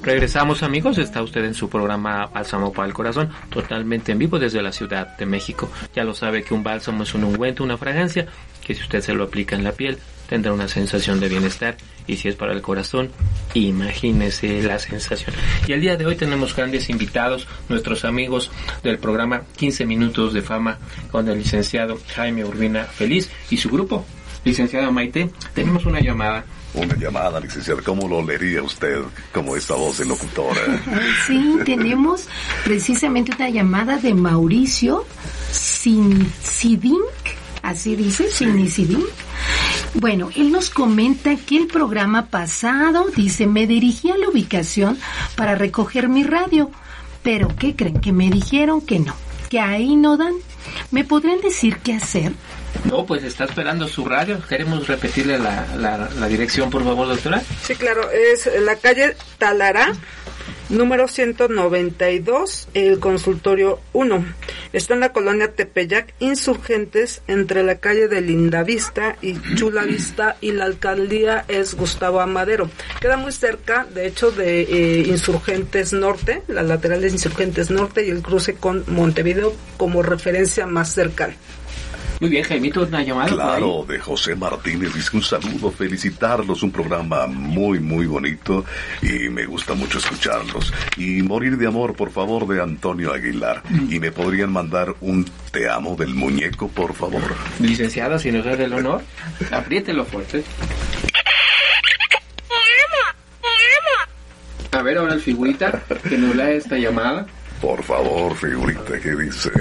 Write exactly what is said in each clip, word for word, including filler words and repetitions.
Regresamos, amigos, está usted en su programa Bálsamo para el Corazón, totalmente en vivo desde la Ciudad de México. Ya lo sabe que un bálsamo es un ungüento, una fragancia, que si usted se lo aplica en la piel, tendrá una sensación de bienestar, y si es para el corazón, imagínese la sensación. Y el día de hoy tenemos grandes invitados, nuestros amigos del programa quince Minutos de Fama, con el licenciado Jaime Urbina Feliz y su grupo. Licenciada Maite, tenemos una llamada. Una llamada, licenciada. ¿Cómo lo leería usted como esta voz de locutora? Sí, tenemos precisamente una llamada de Mauricio Sincidink, así dice, sí. Sincidink. Bueno, él nos comenta que el programa pasado, dice, me dirigí a la ubicación para recoger mi radio, pero ¿qué creen? Que me dijeron que no, que ahí no dan. ¿Me podrían decir qué hacer? No, pues está esperando su radio. Queremos repetirle la, la, la dirección, por favor, doctora. Sí, claro, es la calle Talará, número ciento noventa y dos, el consultorio uno. Está en la colonia Tepeyac, Insurgentes, entre la calle de Lindavista y Chula Vista, y la alcaldía es Gustavo Amadero. Queda muy cerca, de hecho, de eh, Insurgentes Norte, la lateral de Insurgentes Norte y el cruce con Montevideo como referencia más cercana. Muy bien, Jaimito, una llamada. Claro, de José Martínez, dice un saludo, felicitarlos, un programa muy, muy bonito y me gusta mucho escucharlos. Y Morir de Amor, por favor, de Antonio Aguilar. Mm. Y me podrían mandar un Te Amo del Muñeco, por favor. Licenciada, si nos da el honor, apriételo fuerte. A ver, ahora el figurita, que nos lea esta llamada. Por favor, figurita, ¿qué dice?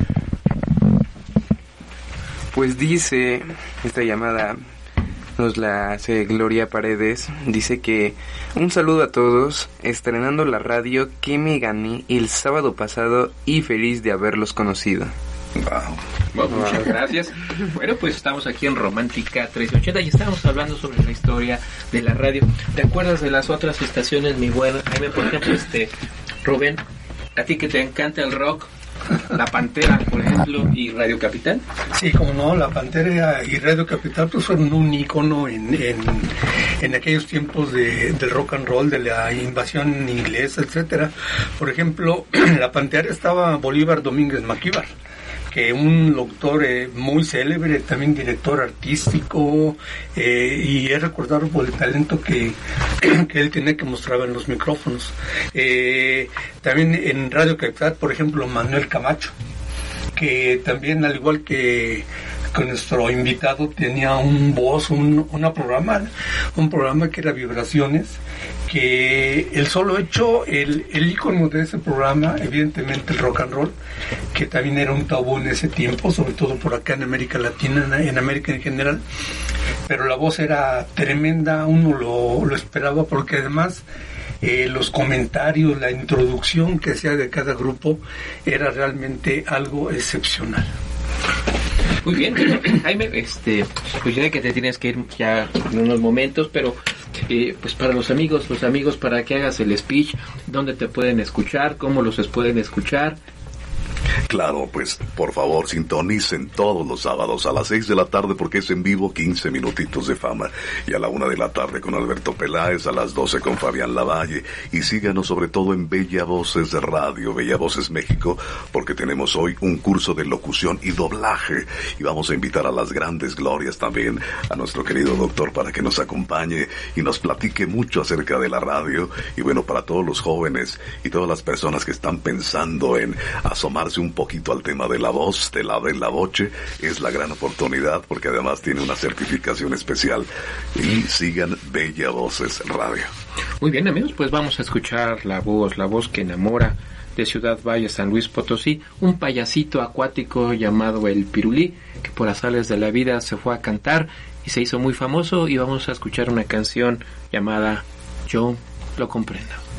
Pues dice, esta llamada nos la hace Gloria Paredes, dice que un saludo a todos, estrenando la radio que me gané el sábado pasado y feliz de haberlos conocido. Wow. Bueno, muchas gracias. Bueno, pues estamos aquí en Romántica trescientos ochenta y estamos hablando sobre la historia de la radio. ¿Te acuerdas de las otras estaciones, mi buen Jaime? Por ejemplo, este, Rubén, a ti que te encanta el rock, La Pantera, por ejemplo, y Radio Capital. Sí, como no, La Pantera y Radio Capital pues fueron un ícono en, en, en aquellos tiempos de, del rock and roll, de la invasión inglesa, etcétera. Por ejemplo, La Pantera estaba Bolívar Domínguez Maquíbar, que un locutor eh, muy célebre, también director artístico, eh, y es recordado por el talento que, que él tenía que mostrar en los micrófonos. Eh, también en Radio Capital, por ejemplo, Manuel Camacho, que también, al igual que con nuestro invitado, tenía un voz, un una programa, un programa que era Vibraciones, que el solo hecho, el, el ícono de ese programa, evidentemente el rock and roll, que también era un tabú en ese tiempo, sobre todo por acá en América Latina, en, en América en general, pero la voz era tremenda, uno lo, lo esperaba, porque además eh, los comentarios, la introducción que hacía de cada grupo era realmente algo excepcional. Muy bien, Jaime, este, pues ya que te tienes que ir ya en unos momentos, pero eh, pues para los amigos, los amigos, para que hagas el speech, ¿dónde te pueden escuchar? ¿Cómo los pueden escuchar? Claro, pues por favor sintonicen todos los sábados a las seis de la tarde porque es en vivo quince minutitos de fama, y a la una de la tarde con Alberto Peláez, a las doce con Fabián Lavalle, y síganos sobre todo en Bella Voces de Radio, Bella Voces México, porque tenemos hoy un curso de locución y doblaje y vamos a invitar a las grandes glorias también, a nuestro querido doctor, para que nos acompañe y nos platique mucho acerca de la radio. Y bueno, para todos los jóvenes y todas las personas que están pensando en asomarse un poquito al tema de la voz, de la de la voce, es la gran oportunidad, porque además tiene una certificación especial. Y sigan Bella Voces Radio. Muy bien, amigos, pues vamos a escuchar la voz, la voz que enamora, de Ciudad Valle, San Luis Potosí, un payasito acuático llamado el Pirulí, que por azares de la vida se fue a cantar y se hizo muy famoso, y vamos a escuchar una canción llamada Yo lo comprendo.